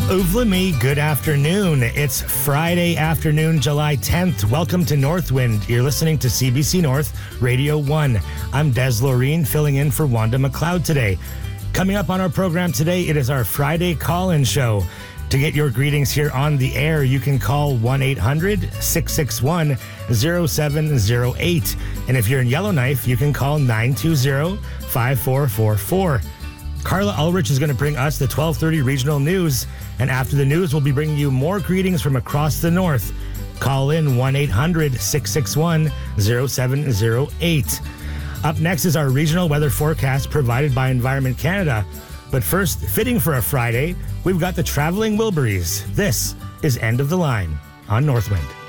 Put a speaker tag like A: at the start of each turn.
A: Uvlami, good afternoon. It's Friday afternoon, July 10th. Welcome to Northwind. You're listening to CBC North Radio 1. I'm Des Loreen, filling in for Wanda McLeod today. Coming up on our program today, it is our Friday call-in show. To get your greetings here on the air, you can call 1-800-661-0708. And if you're in Yellowknife, you can call 920-5444. Carla Ulrich is going to bring us the 12:30 regional news. And after the news, we'll be bringing you more greetings from across the north. Call in 1-800-661-0708. Up next is our regional weather forecast provided by Environment Canada. But first, fitting for a Friday, we've got the Traveling Wilburys. This is End of the Line on Northwind.